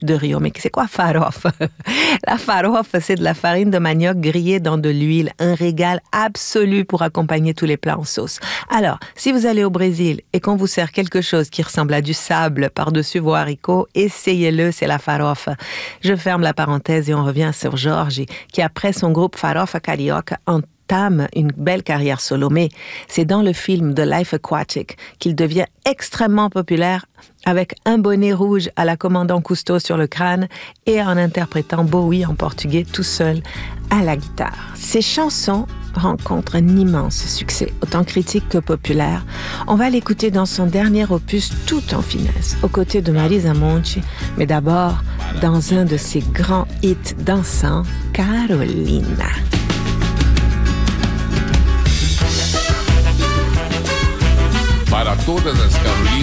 de Rio. Mais c'est quoi farofa? La farofa, c'est de la farine de manioc grillée dans de l'huile, un régal absolu pour accompagner tous les plats en sauce. Alors, si vous allez au Brésil et qu'on vous sert quelque chose qui ressemble à du sable par-dessus vos haricots, essayez-le, c'est la farofa. Je ferme la parenthèse et on revient sur Jorge, qui après son groupe Farofa Carioca entame une belle carrière solo. Mais c'est dans le film The Life Aquatic qu'il devient extrêmement populaire avec un bonnet rouge à la commandant Cousteau sur le crâne et en interprétant Bowie en portugais tout seul à la guitare. Ces chansons rencontrent un immense succès, autant critique que populaire. On va l'écouter dans son dernier opus tout en finesse, aux côtés de Marisa Monte, mais d'abord dans un de ses grands hits dansants, Carolina. Para todas as Carolinas.